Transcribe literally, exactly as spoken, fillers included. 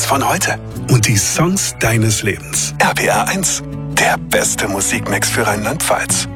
Songs von heute und die Songs deines Lebens. R P R eins, der beste Musikmix für Rheinland-Pfalz.